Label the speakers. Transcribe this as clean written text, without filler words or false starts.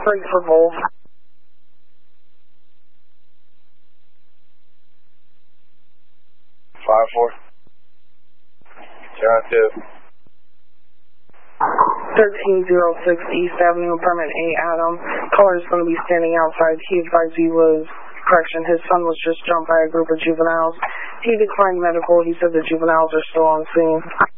Speaker 1: break for both.
Speaker 2: 5-4. John 2.
Speaker 1: 1306 East Avenue, apartment A, Adam. Caller is going to be standing outside. He advised his son was just jumped by a group of juveniles. He declined medical. He said the juveniles are still on scene.